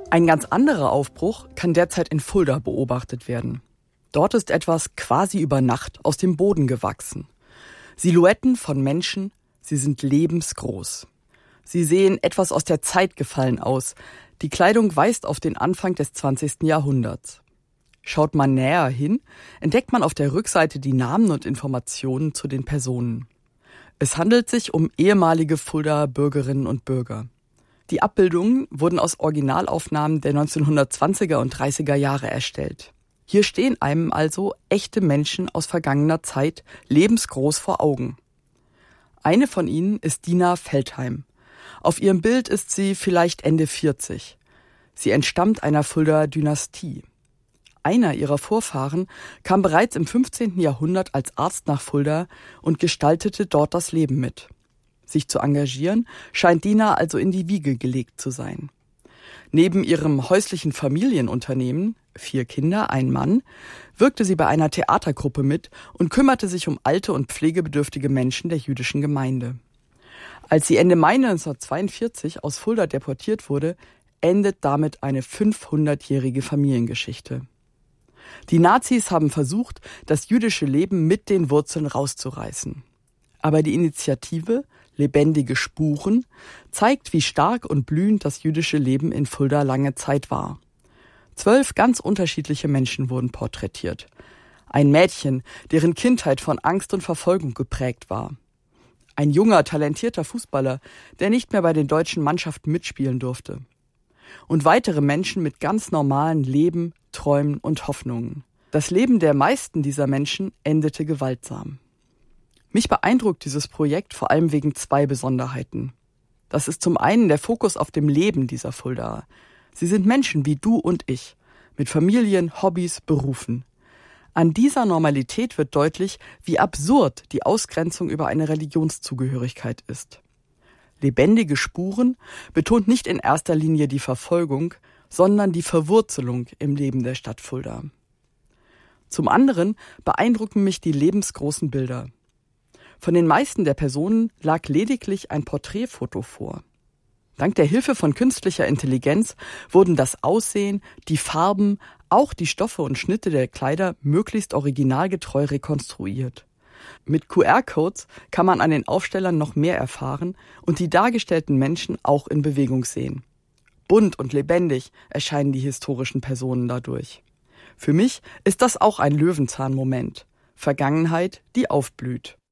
Ein ganz anderer Aufbruch kann derzeit in Fulda beobachtet werden. Dort ist etwas quasi über Nacht aus dem Boden gewachsen. Silhouetten von Menschen, sie sind lebensgroß. Sie sehen etwas aus der Zeit gefallen aus. Die Kleidung weist auf den Anfang des 20. Jahrhunderts. Schaut man näher hin, entdeckt man auf der Rückseite die Namen und Informationen zu den Personen. Es handelt sich um ehemalige Fuldaer Bürgerinnen und Bürger. Die Abbildungen wurden aus Originalaufnahmen der 1920er und 30er Jahre erstellt. Hier stehen einem also echte Menschen aus vergangener Zeit lebensgroß vor Augen. Eine von ihnen ist Dina Feldheim. Auf ihrem Bild ist sie vielleicht Ende 40. Sie entstammt einer Fuldaer Dynastie. Einer ihrer Vorfahren kam bereits im 15. Jahrhundert als Arzt nach Fulda und gestaltete dort das Leben mit. Sich zu engagieren, scheint Dina also in die Wiege gelegt zu sein. Neben ihrem häuslichen Familienunternehmen, 4 Kinder, ein Mann, wirkte sie bei einer Theatergruppe mit und kümmerte sich um alte und pflegebedürftige Menschen der jüdischen Gemeinde. Als sie Ende Mai 1942 aus Fulda deportiert wurde, endet damit eine 500-jährige Familiengeschichte. Die Nazis haben versucht, das jüdische Leben mit den Wurzeln rauszureißen. Aber die Initiative Lebendige Spuren zeigt, wie stark und blühend das jüdische Leben in Fulda lange Zeit war. 12 ganz unterschiedliche Menschen wurden porträtiert. Ein Mädchen, deren Kindheit von Angst und Verfolgung geprägt war. Ein junger, talentierter Fußballer, der nicht mehr bei den deutschen Mannschaften mitspielen durfte. Und weitere Menschen mit ganz normalen Leben, Träumen und Hoffnungen. Das Leben der meisten dieser Menschen endete gewaltsam. Mich beeindruckt dieses Projekt vor allem wegen 2 Besonderheiten. Das ist zum einen der Fokus auf dem Leben dieser Fuldaer. Sie sind Menschen wie du und ich, mit Familien, Hobbys, Berufen. An dieser Normalität wird deutlich, wie absurd die Ausgrenzung über eine Religionszugehörigkeit ist. Lebendige Spuren betont nicht in erster Linie die Verfolgung, sondern die Verwurzelung im Leben der Stadt Fulda. Zum anderen beeindrucken mich die lebensgroßen Bilder. Von den meisten der Personen lag lediglich ein Porträtfoto vor. Dank der Hilfe von künstlicher Intelligenz wurden das Aussehen, die Farben, auch die Stoffe und Schnitte der Kleider möglichst originalgetreu rekonstruiert. Mit QR-Codes kann man an den Aufstellern noch mehr erfahren und die dargestellten Menschen auch in Bewegung sehen. Bunt und lebendig erscheinen die historischen Personen dadurch. Für mich ist das auch ein Löwenzahn-Moment. Vergangenheit, die aufblüht.